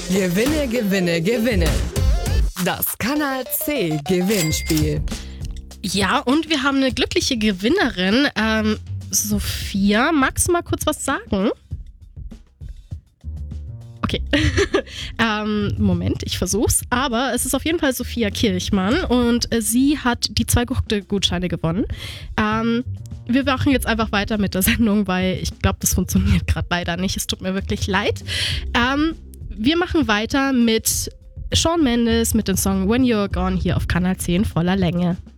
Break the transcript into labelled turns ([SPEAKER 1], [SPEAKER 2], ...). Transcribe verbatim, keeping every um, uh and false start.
[SPEAKER 1] Gewinne, gewinne, gewinne. Das Kanal C Gewinnspiel.
[SPEAKER 2] Ja, und wir haben eine glückliche Gewinnerin. Ähm, Sophia, magst du mal kurz was sagen? Okay, ähm, Moment, ich versuch's. Aber es ist auf jeden Fall Sophia Kirchmann und äh, sie hat die zwei Gutscheine gewonnen. Ähm, wir machen jetzt einfach weiter mit der Sendung, weil ich glaube, das funktioniert gerade leider nicht. Es tut mir wirklich leid. Ähm, wir machen weiter mit Shawn Mendes mit dem Song When You're Gone hier auf Kanal C in voller Länge.